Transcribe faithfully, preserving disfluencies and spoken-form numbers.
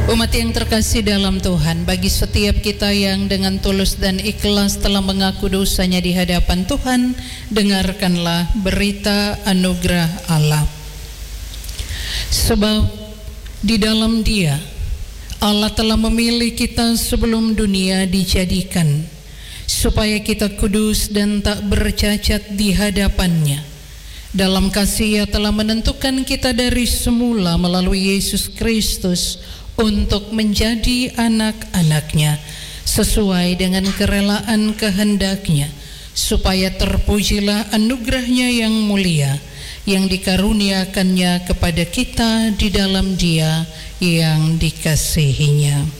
Umat yang terkasih dalam Tuhan, bagi setiap kita yang dengan tulus dan ikhlas telah mengaku dosanya di hadapan Tuhan, dengarkanlah berita anugerah Allah. Sebab di dalam Dia Allah telah memilih kita sebelum dunia dijadikan, supaya kita kudus dan tak bercacat di hadapan-Nya. Dalam kasih Ia telah menentukan kita dari semula melalui Yesus Kristus untuk menjadi anak-anak-Nya sesuai dengan kerelaan kehendak-Nya, supaya terpujilah anugerah-Nya yang mulia yang dikaruniakannya kepada kita di dalam Dia yang dikasihi-Nya.